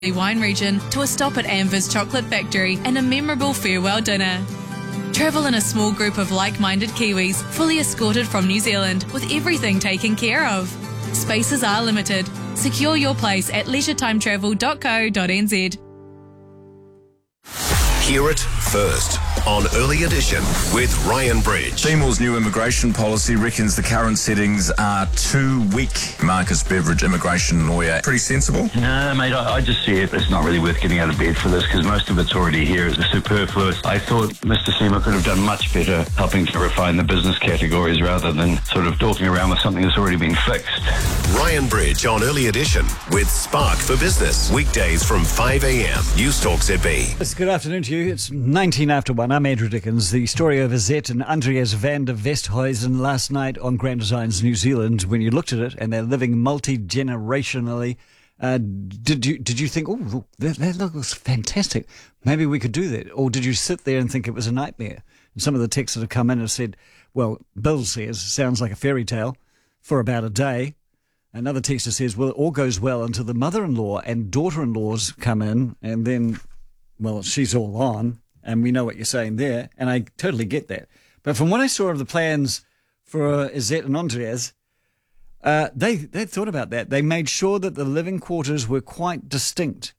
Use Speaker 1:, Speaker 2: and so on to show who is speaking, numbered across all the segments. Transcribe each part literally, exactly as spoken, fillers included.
Speaker 1: wine region to a stop at Amber's Chocolate Factory and a memorable farewell dinner. Travel in a small group of like-minded Kiwis, fully escorted from New Zealand, with everything taken care of. Spaces are limited. Secure your place at leisure time travel dot co dot n z.
Speaker 2: Hear it first on Early Edition with Ryan Bridge.
Speaker 3: Seymour's new immigration policy reckons the current settings are too weak. Marcus Beveridge, immigration lawyer. Pretty sensible?
Speaker 4: No, mate, I, I just see it. It's not really worth getting out of bed for this because most of it's already here. It's superfluous. I thought Mister Seymour could have done much better helping to refine the business categories rather than sort of talking around with something that's already been fixed.
Speaker 2: Ryan Bridge on Early Edition with Spark for Business. Weekdays from five a.m. Newstalk Z B.
Speaker 5: Yes, good afternoon to you. It's nineteen after one. I'm Andrew Dickens. The story of Izette and Andreas van der Westhuizen last night on Grand Designs New Zealand. When you looked at it, and they're living multi-generationally, uh, did you did you think, oh, that, that looks fantastic? Maybe we could do that. Or did you sit there and think it was a nightmare? And some of the texts that have come in have said, well, Bill says, sounds like a fairy tale for about a day. Another texter says, well, it all goes well until the mother-in-law and daughter-in-laws come in, and then, well, she's all on, and we know what you're saying there, and I totally get that. But from what I saw of the plans for Izette and Andreas, uh, they they thought about that. They made sure that the living quarters were quite distinct.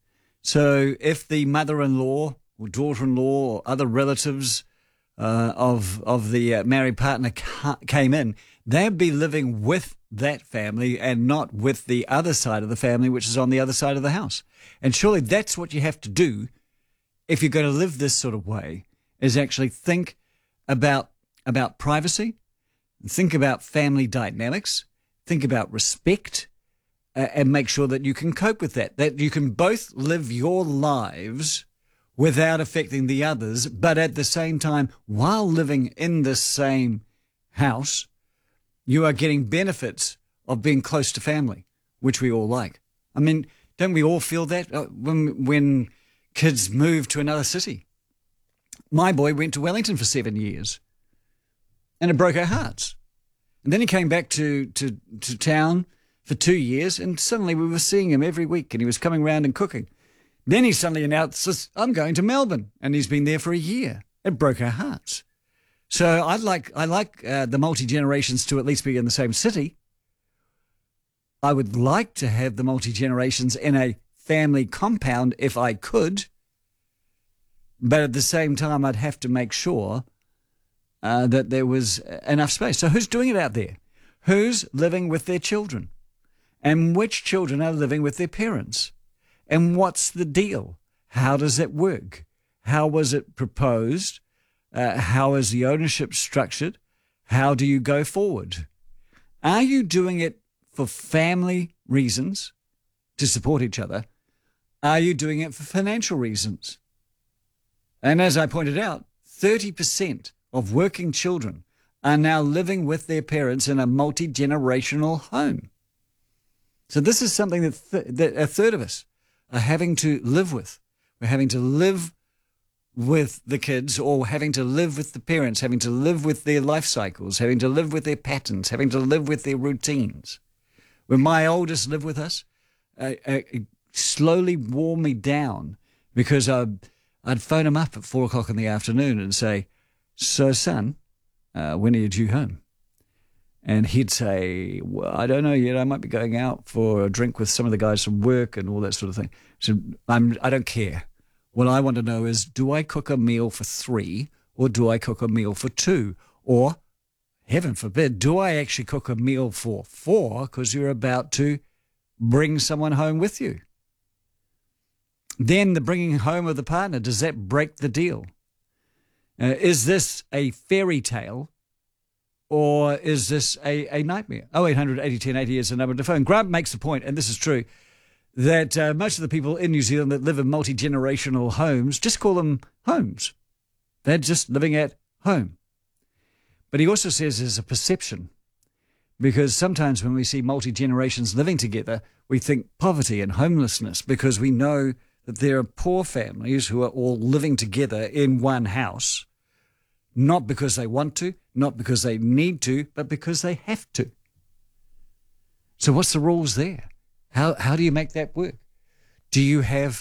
Speaker 5: So if the mother-in-law or daughter-in-law or other relatives uh, of of the uh, married partner ca- came in, they'd be living with that family and not with the other side of the family, which is on the other side of the house. And surely that's what you have to do if you're going to live this sort of way, is actually think about about privacy, think about family dynamics, think about respect, uh, and make sure that you can cope with that, that you can both live your lives without affecting the others, but at the same time, while living in the same house, you are getting benefits of being close to family, which we all like. I mean, don't we all feel that uh, when when kids move to another city? My boy went to Wellington for seven years, and it broke our hearts. And then he came back to, to, to town for two years, and suddenly we were seeing him every week, and he was coming round and cooking. Then he suddenly announces, I'm going to Melbourne, and he's been there for a year. It broke our hearts. So I'd like I like uh, the multi-generations to at least be in the same city. I would like to have the multi-generations in a family compound if I could. But at the same time, I'd have to make sure uh, that there was enough space. So who's doing it out there? Who's living with their children? And which children are living with their parents? And what's the deal? How does it work? How was it proposed? Uh, how is the ownership structured? How do you go forward? Are you doing it for family reasons to support each other? Are you doing it for financial reasons? And as I pointed out, thirty percent of working children are now living with their parents in a multi-generational home. So this is something that, th- that a third of us are having to live with. We're having to live with the kids, or having to live with the parents, having to live with their life cycles, having to live with their patterns, having to live with their routines. When my oldest lived with us, uh, uh, it slowly wore me down because I'd, I'd phone him up at four o'clock in the afternoon and say, so son, uh, when are you due home? And he'd say, well, I don't know yet. I might be going out for a drink with some of the guys from work and all that sort of thing. So I'm, I don't care. What I want to know is, do I cook a meal for three or do I cook a meal for two? Or, heaven forbid, do I actually cook a meal for four because you're about to bring someone home with you? Then the bringing home of the partner, does that break the deal? Uh, is this a fairy tale or is this a, a nightmare? oh eight hundred eighty ten eighty is the number to phone. Grant makes the point, and this is true, that uh, most of the people in New Zealand that live in multi-generational homes just call them homes. They're just living at home. But he also says there's a perception, because sometimes when we see multi-generations living together, we think poverty and homelessness, because we know that there are poor families who are all living together in one house, not because they want to, not because they need to, but because they have to. So what's the rules there? How how do you make that work? Do you have